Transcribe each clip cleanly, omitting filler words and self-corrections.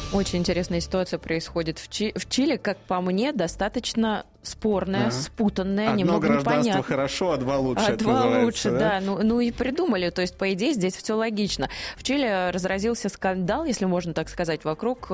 Очень интересная ситуация происходит в Чили, как по мне, достаточно спорная, спутанная, одно немного непонятная. Одно гражданство хорошо, а два лучше. Два лучше, да. Ну и придумали. То есть, по идее, здесь все логично. В Чили разразился скандал, если можно так сказать, вокруг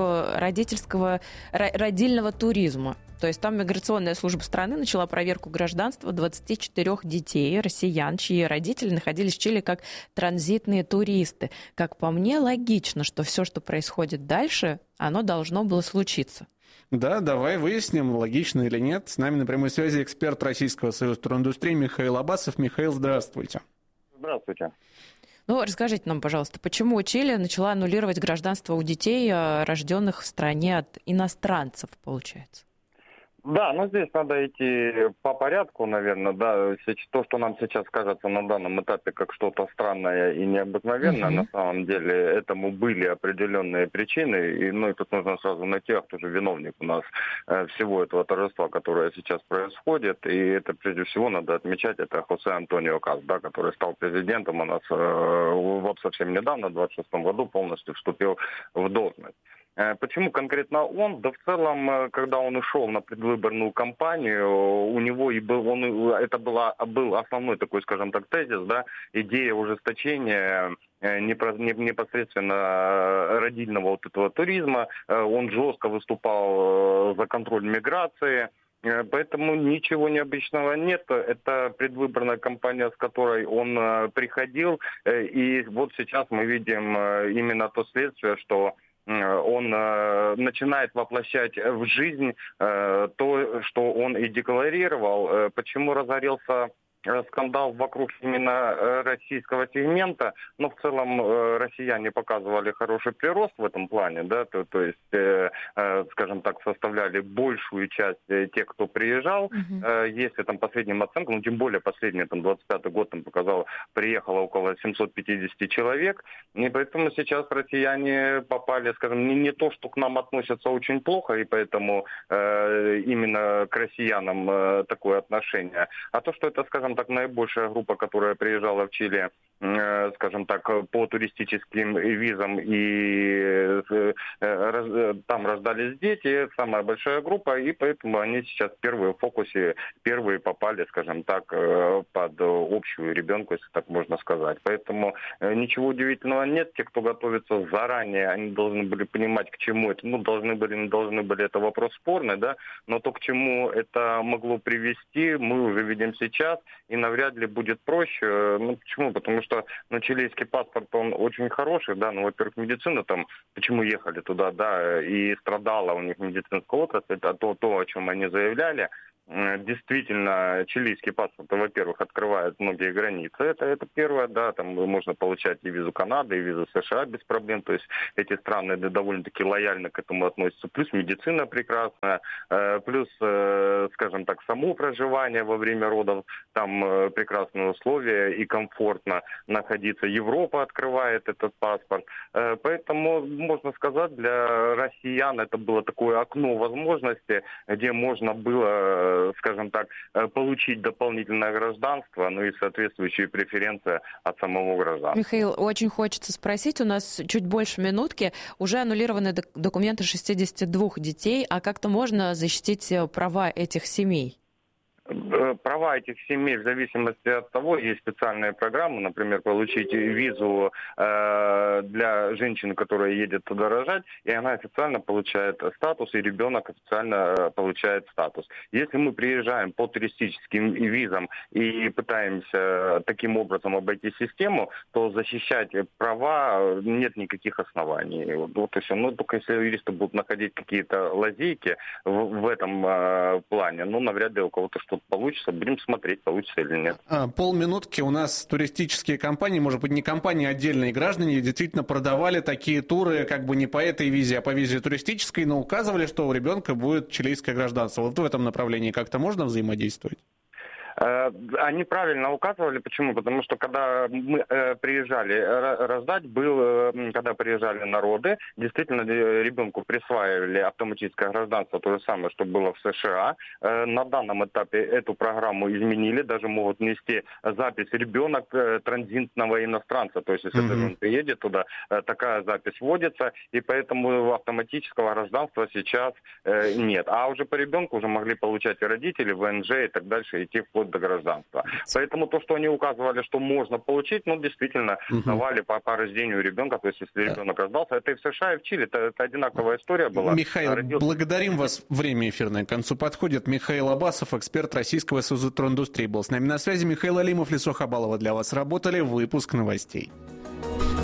родильного туризма. То есть там миграционная служба страны начала проверку гражданства 24 детей, россиян, чьи родители находились в Чили как транзитные туристы. Как по мне, логично, что все, что происходит дальше, оно должно было случиться. Да, давай выясним, логично или нет. С нами на прямой связи эксперт Российского союза туриндустрии Михаил Абасов. Михаил, здравствуйте. Здравствуйте. Ну, расскажите нам, пожалуйста, почему Чили начала аннулировать гражданство у детей, рожденных в стране от иностранцев, получается? Да, но здесь надо идти по порядку, наверное, да. То, что нам сейчас кажется на данном этапе как что-то странное и необыкновенное, на самом деле этому были определенные причины. И тут нужно сразу найти, кто же виновник у нас всего этого торжества, которое сейчас происходит. И это, прежде всего, надо отмечать, это Хосе Антонио Каз, да, который стал президентом у нас вот совсем недавно, в 2026 году, полностью вступил в должность. Почему конкретно он? Да в целом, когда он ушел на предвыборную кампанию, у него был основной такой, скажем так, тезис, да, идея ужесточения непосредственно родильного вот этого туризма. Он жестко выступал за контроль миграции. Поэтому ничего необычного нет. Это предвыборная кампания, с которой он приходил. И вот сейчас мы видим именно то следствие, что он начинает воплощать в жизнь то, что он и декларировал. Почему разорился скандал вокруг именно российского сегмента, но в целом россияне показывали хороший прирост в этом плане, да, то есть, скажем так, составляли большую часть тех, кто приезжал. Если там последним оценкам, тем более последний, там, 25-й год там показал, приехало около 750 человек, и поэтому сейчас россияне попали, скажем, не то, что к нам относятся очень плохо, и поэтому именно к россиянам такое отношение, а то, что это, скажем так, наибольшая группа, которая приезжала в Чили, скажем так, по туристическим визам, и там рождались дети, самая большая группа, и поэтому они сейчас первые в фокусе, первые попали, скажем так, под общую ребенку, если так можно сказать. Поэтому ничего удивительного нет. Те, кто готовится заранее, они должны были понимать, к чему это. Должны были, не должны были, это вопрос спорный, да, но то, к чему это могло привести, мы уже видим сейчас, и навряд ли будет проще. Почему? Потому что чилийский паспорт, он очень хороший, да, во-первых, медицина там, почему ехали туда, да, и страдала у них медицинская отрасль, это то, о чем они заявляли. Действительно, чилийский паспорт, во-первых, открывает многие границы. Это первое, да, там можно получать и визу Канады, и визу США без проблем. То есть эти страны довольно-таки лояльно к этому относятся. Плюс медицина прекрасная, плюс, скажем так, само проживание во время родов, там прекрасные условия и комфортно находиться. Европа открывает этот паспорт. Поэтому, можно сказать, для россиян это было такое окно возможности, где можно было, скажем так, получить дополнительное гражданство, и соответствующие преференции от самого гражданства. Михаил, очень хочется спросить, у нас чуть больше минутки, уже аннулированы документы 62 детей, а как-то можно защитить права этих семей? Права этих семей в зависимости от того, есть специальные программы, например, получить визу для женщины, которая едет туда рожать, и она официально получает статус, и ребенок официально получает статус. Если мы приезжаем по туристическим визам и пытаемся таким образом обойти систему, то защищать права нет никаких оснований. Вот и все. Только если юристы будут находить какие-то лазейки в этом плане, навряд ли у кого-то что получится, будем смотреть, получится или нет. Полминутки. У нас туристические компании, может быть, не компании, а отдельные граждане действительно продавали такие туры как бы не по этой визе, а по визе туристической, но указывали, что у ребенка будет чилийское гражданство. Вот в этом направлении как-то можно взаимодействовать? Они правильно указывали. Почему? Потому что когда мы приезжали раздать, когда приезжали народы, действительно ребенку присваивали автоматическое гражданство, то же самое, что было в США. На данном этапе эту программу изменили, даже могут внести запись ребенок транзитного иностранца. То есть, если он приедет туда, такая запись вводится, и поэтому автоматического гражданства сейчас нет. А уже по ребенку уже могли получать и родители, ВНЖ и так дальше, идти вплоть до гражданства. Поэтому то, что они указывали, что можно получить, действительно давали по рождению ребенка. То есть, если ребенок рождался, это и в США, и в Чили. Это одинаковая история была. Михаил, благодарим вас. Время эфирное к концу подходит. Михаил Абасов, эксперт Российского союза электроиндустрии, был с нами на связи. Михаил Алимов, Лисо Хабалова для вас работали. Выпуск новостей.